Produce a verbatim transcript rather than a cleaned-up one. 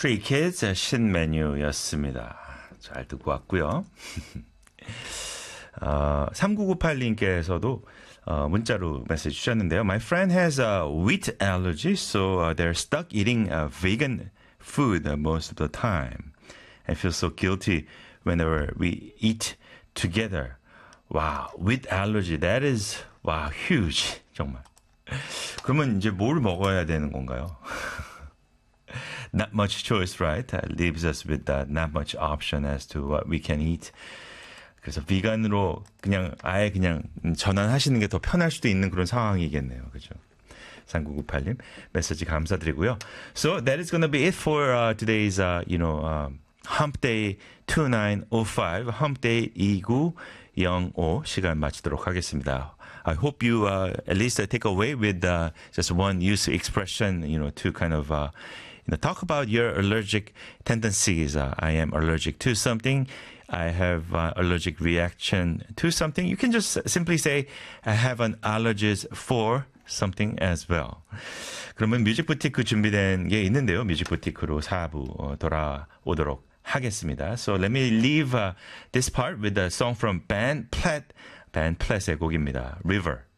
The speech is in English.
Stray Kids 신메뉴였습니다. 잘 듣고 왔고요. 어, 삼구구팔님께서도 어, 문자로 메시지 주셨는데요. My friend has a wheat allergy, so uh, they're stuck eating uh, vegan food uh, most of the time. I feel so guilty whenever we eat together. Wow, wheat allergy, that is, wow, huge. 정말. 그러면 이제 뭘 먹어야 되는 건가요? Not much choice, right? That leaves us with uh, not much option as to what we can eat. 그래서 비건으로 그냥 아예 그냥 전환하시는 게 더 편할 수도 있는 그런 상황이겠네요. 그죠? 삼구구팔님 메시지 감사드리고요. So that is going to be it for uh, today's uh, you know um, Hump Day 이천구백오 Hump Day 이구영오 시간 마치도록 하겠습니다. I hope you uh, at least uh, take away with uh, just one use expression, you know, to kind of uh, you know talk about your allergic tendencies. Uh, I am allergic to something. I have uh, allergic reaction to something. You can just simply say, I have an allergies for something as well. 그러면 뮤직부티크 준비된 게 있는데요. 뮤직부티크로 사 부 어, 돌아오도록 하겠습니다. So let me leave uh, this part with a song from Band Platt. Band Platt의 곡입니다. River.